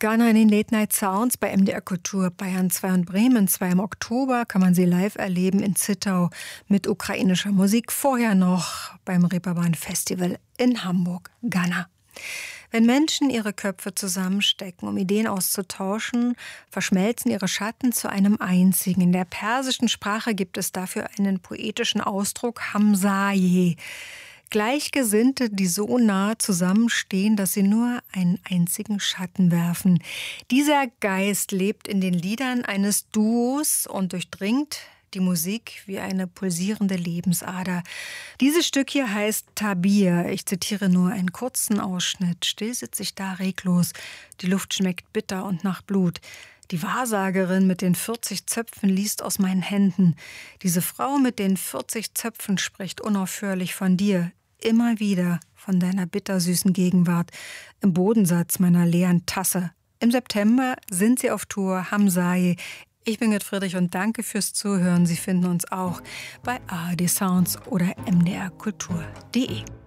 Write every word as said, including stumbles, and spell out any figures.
Ghana in den Late Night Sounds bei M D R Kultur Bayern zwei und Bremen zwei. Im Oktober kann man sie live erleben in Zittau mit ukrainischer Musik. Vorher noch beim Reeperbahn Festival in Hamburg, Ghana. Wenn Menschen ihre Köpfe zusammenstecken, um Ideen auszutauschen, verschmelzen ihre Schatten zu einem einzigen. In der persischen Sprache gibt es dafür einen poetischen Ausdruck, Hamzaye. Gleichgesinnte, die so nah zusammenstehen, dass sie nur einen einzigen Schatten werfen. Dieser Geist lebt in den Liedern eines Duos und durchdringt die Musik wie eine pulsierende Lebensader. Dieses Stück hier heißt Tabir. Ich zitiere nur einen kurzen Ausschnitt. Still sitze ich da reglos. Die Luft schmeckt bitter und nach Blut. Die Wahrsagerin mit den vierzig Zöpfen liest aus meinen Händen. Diese Frau mit den vierzig Zöpfen spricht unaufhörlich von dir. Immer wieder von deiner bittersüßen Gegenwart im Bodensatz meiner leeren Tasse. Im September sind sie auf Tour, Hamzaye. Ich bin Gerd Friedrich und danke fürs Zuhören. Sie finden uns auch bei A R D Sounds oder m d r kultur punkt d e.